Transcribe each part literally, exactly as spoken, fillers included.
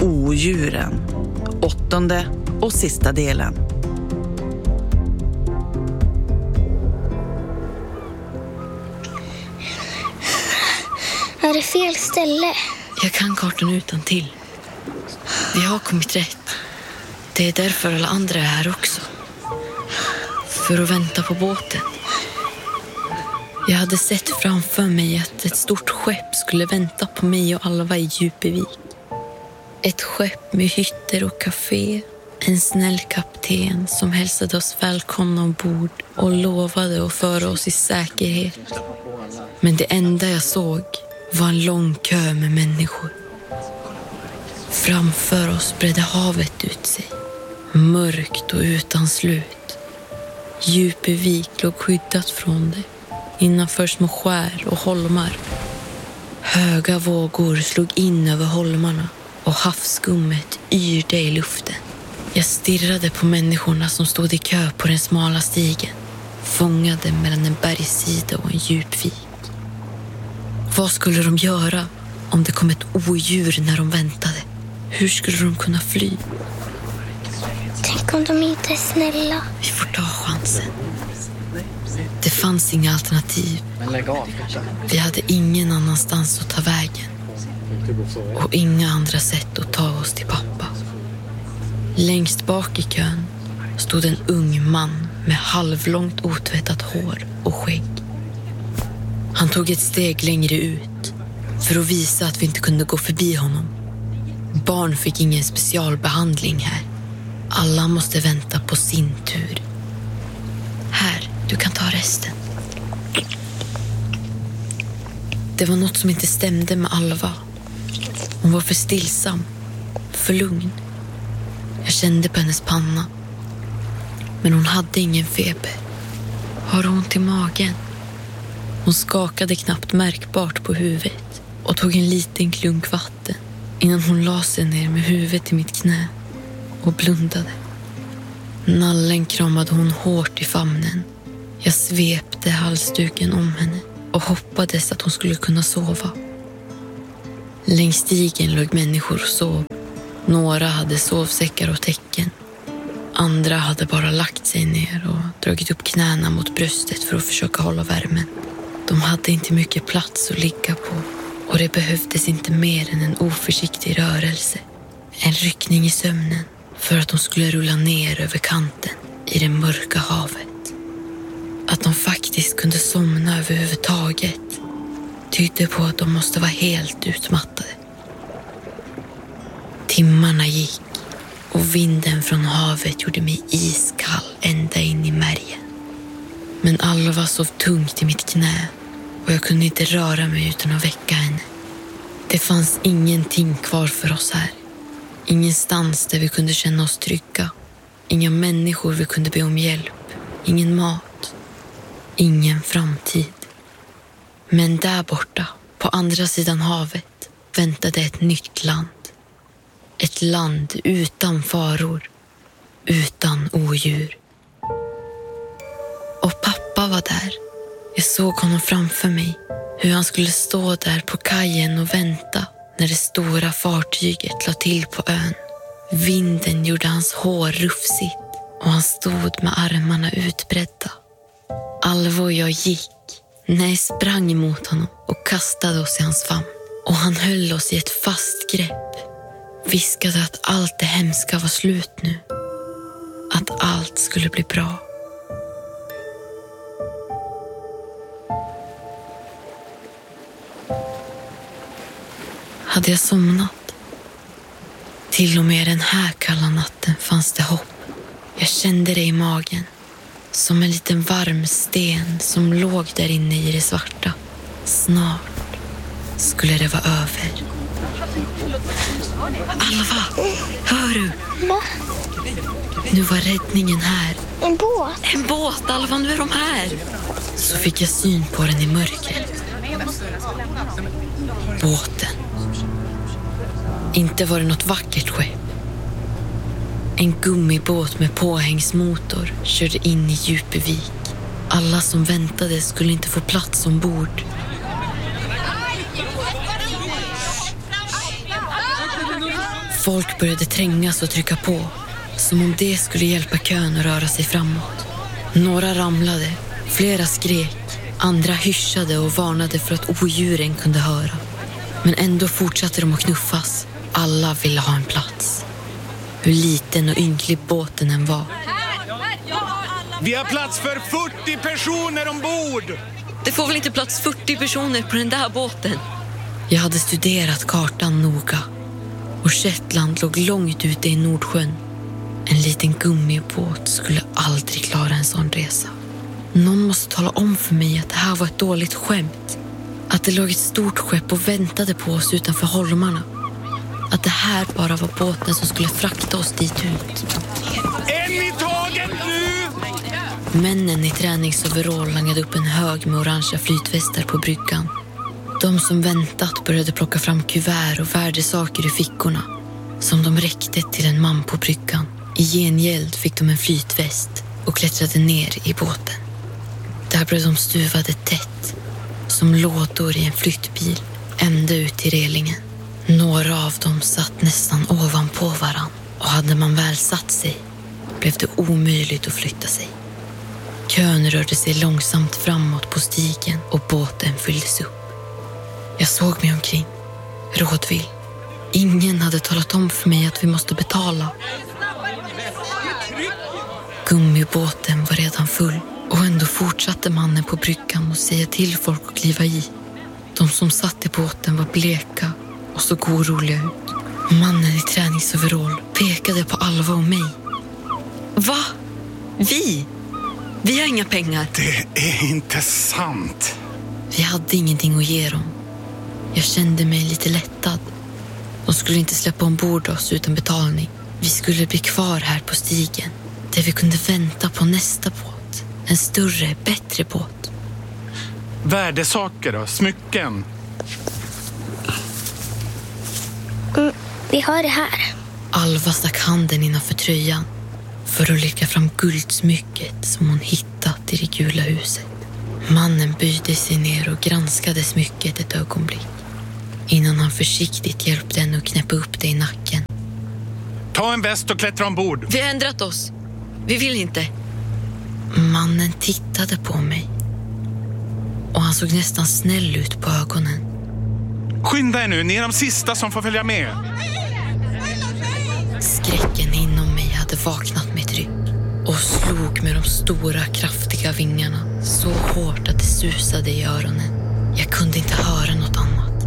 Odjuren. Åttonde och sista delen. Är det fel ställe? Jag kan kartan utan till. Vi har kommit rätt. Det är därför alla andra är här också. För att vänta på båten. Jag hade sett framför mig att ett stort skepp skulle vänta på mig och Alva i Djupevik. Ett skepp med hytter och café. En snäll kapten som hälsade oss välkomna ombord och lovade att föra oss i säkerhet. Men det enda jag såg var en lång kö med människor. Framför oss bredde havet ut sig. Mörkt och utan slut. Djupevik låg skyddat från det. Innanför små skär och holmar. Höga vågor slog in över holmarna och havsskummet yrde i luften. Jag stirrade på människorna som stod i kö på den smala stigen. Fångade mellan en bergssida och en djupvik. Vad skulle de göra om det kom ett odjur när de väntade? Hur skulle de kunna fly? Tänk om de inte är snälla. Vi får ta chansen. Det fanns inga alternativ. Vi hade ingen annanstans att ta vägen. Och inga andra sätt att ta oss till pappa. Längst bak i kön stod en ung man med halvlångt otvättat hår och skägg. Han tog ett steg längre ut för att visa att vi inte kunde gå förbi honom. Barn fick ingen specialbehandling här. Alla måste vänta på sin tur. Här, du kan ta resten. Det var något som inte stämde med Alva. Hon var för stillsam, för lugn. Jag kände på hennes panna. Men hon hade ingen feber. Har hon ont i magen? Hon skakade knappt märkbart på huvudet och tog en liten klunk vatten innan hon la sig ner med huvudet i mitt knä och blundade. Nallen kramade hon hårt i famnen. Jag svepte halsduken om henne och hoppades att hon skulle kunna sova. Längs stigen låg människor och sov. Några hade sovsäckar och täcken. Andra hade bara lagt sig ner och dragit upp knäna mot bröstet för att försöka hålla värmen. De hade inte mycket plats att ligga på och det behövdes inte mer än en oförsiktig rörelse. En ryckning i sömnen för att de skulle rulla ner över kanten i det mörka havet. Att de faktiskt kunde somna överhuvudtaget tydde på att de måste vara helt utmattade. Timmarna gick och vinden från havet gjorde mig iskall ända in i märgen. Men Alva sov tungt i mitt knä och jag kunde inte röra mig utan att väcka henne. Det fanns ingenting kvar för oss här. Ingenstans där vi kunde känna oss trygga. Inga människor vi kunde be om hjälp. Ingen mat. Ingen framtid. Men där borta, på andra sidan havet, väntade ett nytt land. Ett land utan faror. Utan odjur. Och pappa var där. Jag såg honom framför mig. Hur han skulle stå där på kajen och vänta när det stora fartyget la till på ön. Vinden gjorde hans hår rufsigt och han stod med armarna utbredda. Alva och jag gick. Nej, sprang emot honom och kastade oss i hans famn. Och han höll oss i ett fast grepp. Viskade att allt det hemska var slut nu. Att allt skulle bli bra. Hade jag somnat? Till och med den här kalla natten fanns det hopp. Jag kände det i magen. Som en liten varm sten som låg där inne i det svarta. Snart skulle det vara över. Alva, hör du? Va? Nu var räddningen här. En båt? En båt, Alva, nu är de här. Så fick jag syn på den i mörkret. Båten. Inte var det något vackert skepp. En gummibåt med påhängsmotor körde in i Djupevik. Alla som väntade skulle inte få plats ombord. Folk började trängas och trycka på, som om det skulle hjälpa kön att röra sig framåt. Några ramlade, flera skrek, andra hyschade och varnade för att odjuren kunde höra. Men ändå fortsatte de att knuffas. Alla ville ha en plats. Hur liten och ynklig båten än var. Vi har plats för fyrtio personer ombord! Det får väl inte plats fyrtio personer på den där båten? Jag hade studerat kartan noga. Och Shetland låg långt ute i Nordsjön. En liten gummibåt skulle aldrig klara en sån resa. Någon måste tala om för mig att det här var ett dåligt skämt. Att det låg ett stort skepp och väntade på oss utanför holmarna. Att det här bara var båten som skulle frakta oss dit ut. En i taget nu! Männen i träningsoverall langade upp en hög med orangea flytvästar på bryggan. De som väntat började plocka fram kuvert och värdesaker ur fickorna. Som de räckte till en man på bryggan. I gengäld fick de en flytväst och klättrade ner i båten. Där blev de stuvade tätt, som lådor i en flyttbil, ända ut till relingen. Några av dem satt nästan ovanpå varann, och hade man väl satt sig blev det omöjligt att flytta sig. Kön rörde sig långsamt framåt på stigen och båten fylldes upp. Jag såg mig omkring, rådvill. Ingen hade talat om för mig att vi måste betala. Gummibåten var redan full, och ändå fortsatte mannen på bryggan och säga till folk att kliva i. De som satt i båten var bleka och såg oroliga ut. Mannen i träningsoverall pekade på Alva och mig. Va? Vi? Vi har inga pengar. Det är inte sant. Vi hade ingenting att ge dem. Jag kände mig lite lättad. De skulle inte släppa ombord oss utan betalning. Vi skulle bli kvar här på stigen, där vi kunde vänta på nästa båt. En större, bättre båt. Värdesaker och smycken. Mm, vi har det här. Alva stack handen innanför tröjan för att lycka fram guldsmycket som hon hittat i det gula huset. Mannen böjde sig ner och granskade smycket ett ögonblick, innan han försiktigt hjälpte henne att knäppa upp det i nacken. Ta en väst och klättra ombord. Vi har ändrat oss. Vi vill inte. Mannen tittade på mig, och han såg nästan snäll ut på ögonen. Skynda er nu, ni är de sista som får följa med. Skräcken inom mig hade vaknat med tryck och slog med de stora, kraftiga vingarna så hårt att det susade i öronen. Jag kunde inte höra något annat.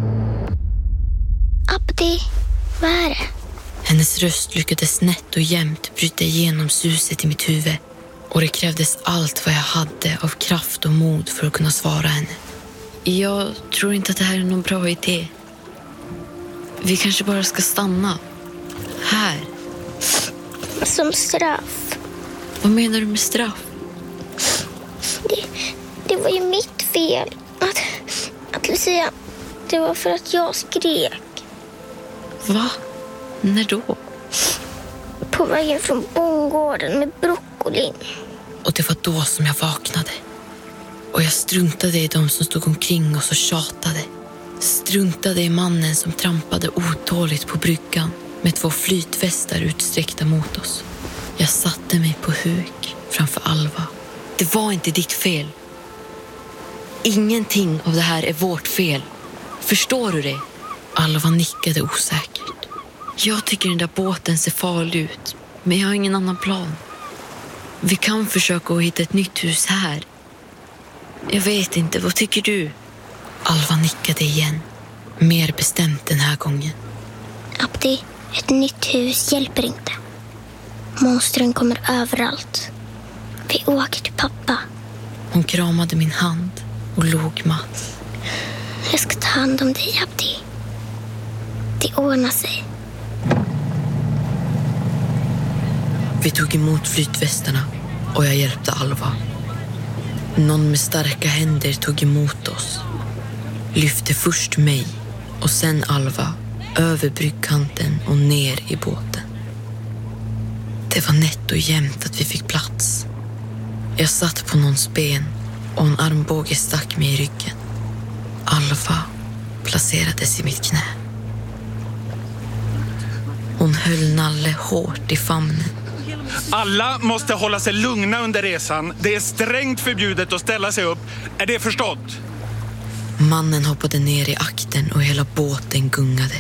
Abdi, vad är det? Hennes röst lyckades snett och jämnt bryta igenom suset i mitt huvud. Och det krävdes allt vad jag hade av kraft och mod för att kunna svara henne. Jag tror inte att det här är någon bra idé. Vi kanske bara ska stanna. Här. Som straff. Vad menar du med straff? Det, det var ju mitt fel. Att, att säga, det var för att jag skrek. Va? När då? På vägen från bondgården med broccolin. Och det var då som jag vaknade. Och jag struntade i de som stod omkring oss och tjatade. Struntade i mannen som trampade otåligt på bryggan med två flytvästar utsträckta mot oss. Jag satte mig på huk framför Alva. Det var inte ditt fel. Ingenting av det här är vårt fel. Förstår du det? Alva nickade osäkert. Jag tycker den där båten ser farlig ut, men jag har ingen annan plan. Vi kan försöka att hitta ett nytt hus här. Jag vet inte, vad tycker du? Alva nickade igen, mer bestämt den här gången. Abdi, ett nytt hus hjälper inte. Monstren kommer överallt. Vi åker till pappa. Hon kramade min hand och log matt. Jag ska ta hand om dig, Abdi. Det ordnar sig. Vi tog emot flytvästarna och jag hjälpte Alva. Någon med starka händer tog emot oss. Lyfte först mig och sen Alva över bryggkanten och ner i båten. Det var nätt och jämnt att vi fick plats. Jag satt på någons ben och en armbåge stack mig i ryggen. Alva placerades i mitt knä. Hon höll Nalle hårt i famnen. Alla måste hålla sig lugna under resan. Det är strängt förbjudet att ställa sig upp. Är det förstått? Mannen hoppade ner i akten och hela båten gungade.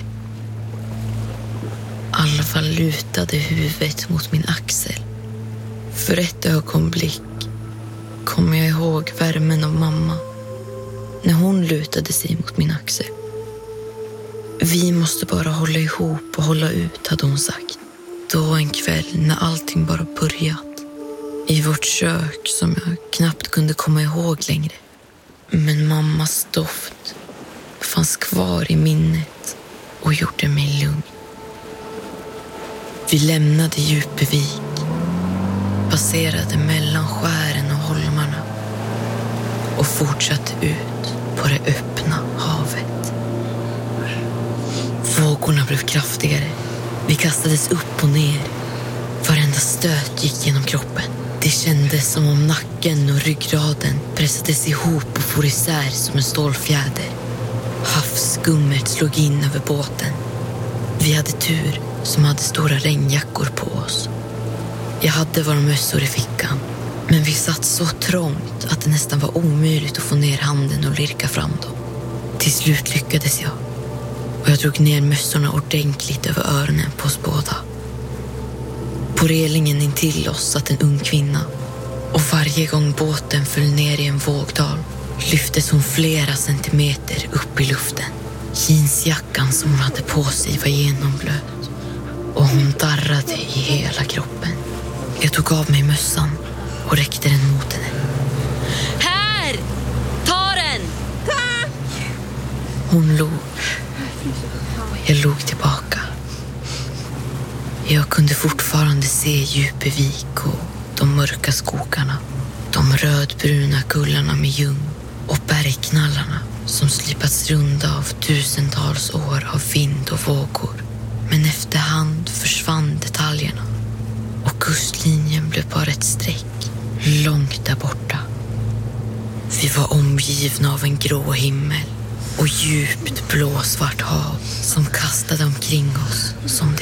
Alva lutade huvudet mot min axel. För ett ögonblick kommer jag ihåg värmen av mamma när hon lutade sig mot min axel. Vi måste bara hålla ihop och hålla ut, hade hon sagt. Då en kväll när allting bara börjat. I vårt kök som jag knappt kunde komma ihåg längre. Men mammas doft fanns kvar i minnet och gjorde mig lugn. Vi lämnade Djupevik, passerade mellan skären och holmarna och fortsatte ut på det öppna havet. Vågorna blev kraftigare. Vi kastades upp och ner. Varenda stöt gick genom kroppen. Det kändes som om nacken och ryggraden pressades ihop och for isär som en stålfjäder. Havsskummet slog in över båten. Vi hade tur som hade stora regnjackor på oss. Jag hade våra mössor i fickan, men vi satt så trångt att det nästan var omöjligt att få ner handen och lirka fram dem. Till slut lyckades jag, och jag drog ner mössorna ordentligt över öronen på oss båda. På relingen intill oss satt en ung kvinna, och varje gång båten föll ner i en vågdal lyftes hon flera centimeter upp i luften. Jeansjackan som hon hade på sig var genomblöt, och hon darrade i hela kroppen. Jag tog av mig mössan och räckte den mot henne. Här! Ta den! Tack! Hon log. Jag log tillbaka. Jag kunde fortfarande se Djupevik och de mörka skogarna, de rödbruna kullarna med ljung och bergknallarna som slipats runda av tusentals år av vind och vågor. Men efterhand försvann detaljerna och kustlinjen blev bara ett streck långt där borta. Vi var omgivna av en grå himmel och djupt blåsvart hav som kastade omkring oss som